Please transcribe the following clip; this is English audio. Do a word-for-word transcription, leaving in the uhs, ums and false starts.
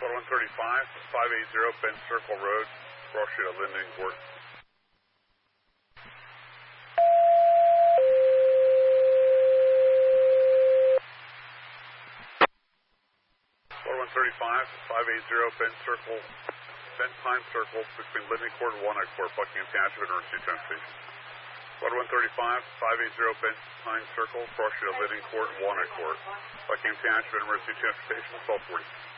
one thirty-five, five eighty Bend Circle Road, cross street of Linden Court. one thirty-five, five eighty Bend Circle, Bend Pine Circle between Linden Court and Walnut Court, Buckingham Township Emergency Transportation. one thirty-five, five eighty Bend Pine Circle, cross street of Linden Court and Walnut Court, Buckingham Township Emergency Transportation, twelve forty.